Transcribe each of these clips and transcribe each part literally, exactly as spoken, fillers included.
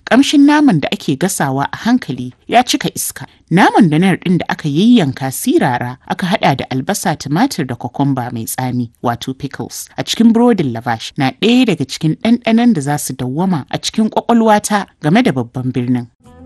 Kamshin naman da ake gasawa a hankali ya cika iska. Naman danar ɗin da aka yayyanka sirara aka hada da albasa, tumatir da kokumba mai tsami wato pickles a cikin burodin lavash na ɗaya daga cikin ɗanɗanon da za su dawwama a cikin ƙwaƙwalwata game da babban birnin.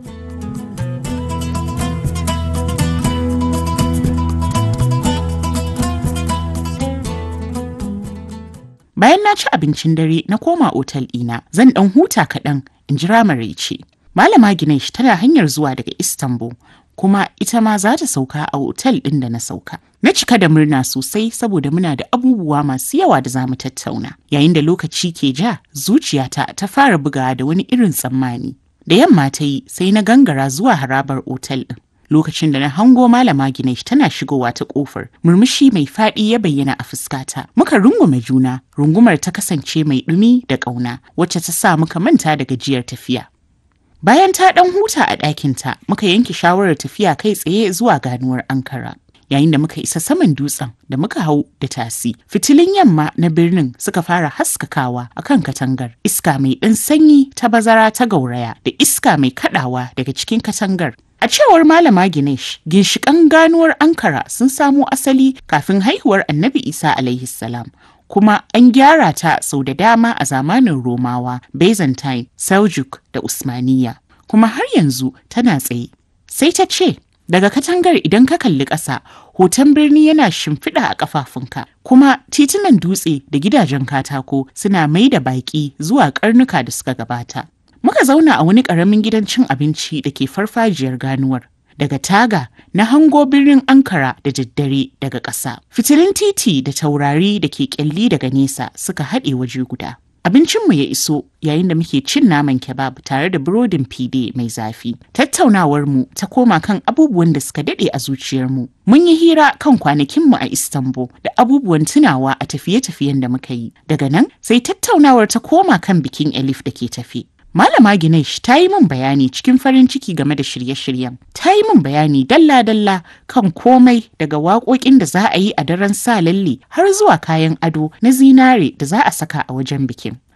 Bayan na ci abincin dare na koma otal ɗina, zan ɗan huta kaɗan in jira maraice. Malama Ginesh tana hanyar zuwa daga Istanbul, kuma ita ma za ta sauka a otal ɗin da na sauka. Na cika da murna sosai saboda muna da abubuwa masu yawa da za mu tattauna. Yayin da lokaci ke ja, zuciyata ta fara bugawa da wani irin tsammani. Da yamma ta yi sai na gangara zuwa harabar otal ɗin. Lokacin da na hango Malama Ginesh tana shigowa ta kofar, murmushi mai faɗi ya bayyana a fuskata. Muka rungume juna, rungumar ta kasance mai ɗumi da ƙauna, wacce ta sa muka manta da gajiyar tafiya. Bayan ta ɗan huta a ɗakinta, muka yanke shawarar tafiya kai tsaye zuwa ganuwar Ankara. Yayin da muka isa saman dutsen da muka hau da tasi, fitilun yamma na birnin suka fara haskakawa a kan katangar. Iska mai ɗan sanyi ta bazara ta gauraya da iska mai kaɗawa daga cikin katangar. A cewar Malama Ginesh, ginshiƙan ganuwar Ankara sun samo asali kafin haihuwar Annabi Isa alaihi salam, kuma an gyara ta sau da dama a zamanin Romawa, Byzantine, Seljuk da Usmaniya, kuma har yanzu tana tsaye. Sai ta ce, daga katangar idan ka kalli ƙasa, hoton birni yana shimfiɗa a ƙafafunka, kuma titunan dutse da gidajen katako suna mai da baƙi zuwa ƙarnuka da suka gabata. Muka zauna a wani ƙaramin gidan cin abinci da ke farfajiyar ganuwar. Daga taga na hango birnin Ankara da daddare daga ƙasa. Fitilun titi da taurari da ke ƙyalli daga nesa suka haɗe waje guda. Abincinmu ya iso yayin da muke cin naman kebab tare da burodin fide mai zafi. Tattaunawarmu ta koma kan abubuwan da suka daɗe a zuciyarmu. Mun yi hira kan kwanakinmu a Istanbul da abubuwan tunawa a tafiye-tafiyen da muka yi. Daga nan sai tattaunawar ta koma kan bikin Elif da ke tafe. Malama Ginesh ta yi min bayani cikin farin ciki game da shirye-shiryen. Ta yi min bayani dalla-dalla kan komai daga waƙoƙin da za a yi a daren sa lalle har zuwa kayan ado na zinare da za a saka a wajen bikin.